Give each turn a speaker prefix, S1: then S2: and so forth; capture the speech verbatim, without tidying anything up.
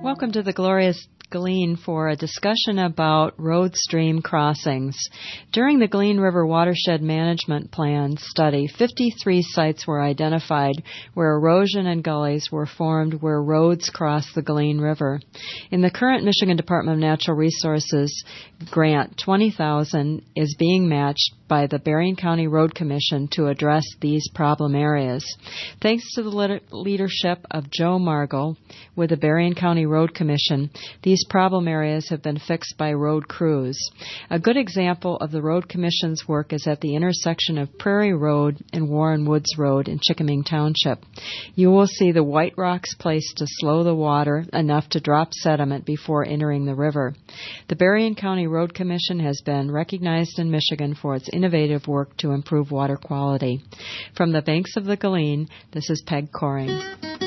S1: Welcome to the Glorious Galeen for a discussion about road stream crossings. During the Galeen River Watershed Management Plan study, fifty-three sites were identified where erosion and gullies were formed where roads cross the Galeen River. In the current Michigan Department of Natural Resources grant, twenty thousand dollars is being matched by the Berrien County Road Commission to address these problem areas. Thanks to the leadership of Joe Margol with the Berrien County Road Commission, these problem areas have been fixed by road crews. A good example of the Road Commission's work is at the intersection of Prairie Road and Warren Woods Road in Chickiming Township. You will see the white rocks placed to slow the water enough to drop sediment before entering the river. The Berrien County Road Commission has been recognized in Michigan for its innovative work to improve water quality. From the banks of the Galeen, this is Peg Coring.